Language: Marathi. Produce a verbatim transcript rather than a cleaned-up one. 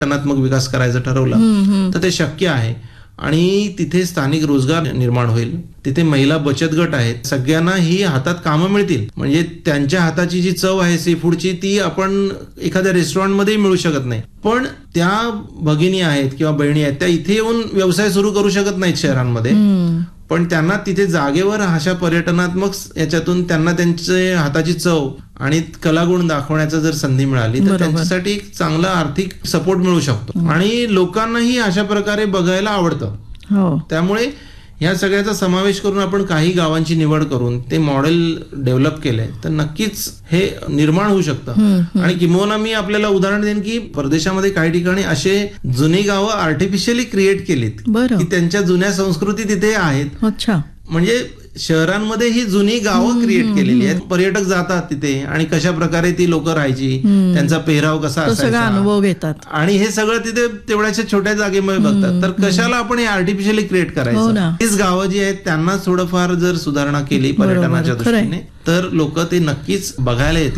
पर्यटनात्मक विकास करायचं ठरवला तर ते शक्य आहे आणि तिथे स्थानिक रोजगार निर्माण होईल. तिथे महिला बचत गट आहेत, सगळ्यांना ही हातात कामं मिळतील. म्हणजे त्यांच्या हाताची जी चव आहे सी फूडची ती आपण एखाद्या रेस्टॉरंटमध्ये मिळू शकत नाही, पण त्या भगिनी आहेत किंवा बहिणी आहेत त्या इथे येऊन व्यवसाय सुरू करू शकत नाहीत शहरांमध्ये, पण त्यांना तिथे जागेवर अशा पर्यटनात्मक याच्यातून त्यांना त्यांचे हाताची चव आणि कलागुण दाखवण्याचा जर संधी मिळाली तर त्यांच्यासाठी एक चांगला आर्थिक सपोर्ट मिळू शकतो आणि लोकांनाही अशा प्रकारे बघायला आवडतं. त्यामुळे ह्या सगळ्याचा समावेश करून आपण काही गावांची निवड करून ते मॉडेल डेव्हलप केलंय तर नक्कीच हे निर्माण होऊ शकतं. आणि किंबहुना मी आपल्याला उदाहरण देईन की परदेशामध्ये काही ठिकाणी असे जुनी गावं आर्टिफिशियली क्रिएट केलीत की त्यांच्या जुन्या संस्कृती तिथे आहेत. म्हणजे शहरांमध्ये ही जुनी गावं क्रिएट केलेली आहेत. पर्यटक जातात तिथे आणि कशा प्रकारे ती लोक राहायची, त्यांचा पेहराव कसा असायचा, अनुभव घेतात आणि हे सगळं तिथे तेवढ्याशा छोट्या जागेमध्ये बघतात. तर कशाला आपण हे आर्टिफिशियली क्रिएट करायचं. तीच गावं जी आहेत त्यांना थोडंफार जर सुधारणा केली पर्यटनाच्या दृष्टीने तर लोक ते नक्कीच बघायला येतील.